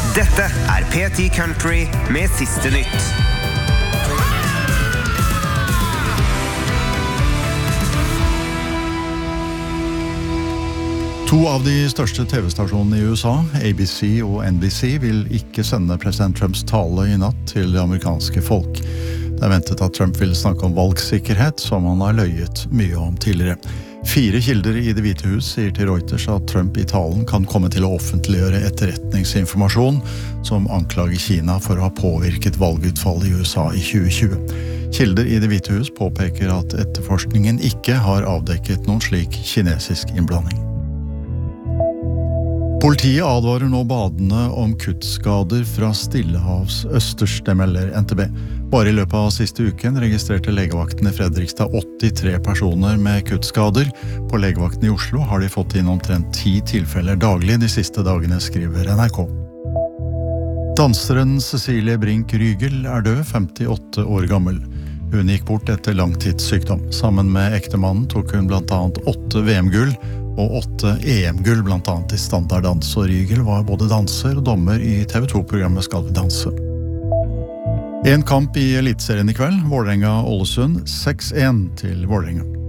Dette P10 Country med siste nytt. To av de største TV-stasjonene i USA, ABC og NBC, vil ikke sende president Trumps tale i natt til det amerikanske folk. Det ventet at Trump vil snakke om valgsikkerhet, som han har løyet mye om tidligere. 4 kilder i Det hvite hus sier til Reuters at Trump i talen kan komme til å offentliggjøre etterretningsinformasjon som anklager Kina for å ha påvirket valgutfallet i USA i 2020. Kilder i Det hvite hus påpeker at etterforskningen ikke har avdekket noen slik kinesisk innblanding. Politiet advarer nå badende om kuttskader fra Stillehavs østers, det melder NTB. Bare i løpet av siste uken registrerte legevakten i Fredrikstad 83 personer med kuttskader. På legevakten i Oslo har de fått inn omtrent 10 tilfeller daglig de siste dagene, skriver NRK. Danseren Cecilie Brink Rygel er død, 58 år gammel. Hun gikk bort etter langtidssykdom. Sammen med ektemannen tok hun blant annet 8 VM-gull og 8 EM-gull, blant annet i standarddans, og Rygel var både danser og dommer i TV2-programmet Skal vi danse. En kamp i elitserien i kveld, Vålerenga-Ålesund, 6-1 til Vålerenga.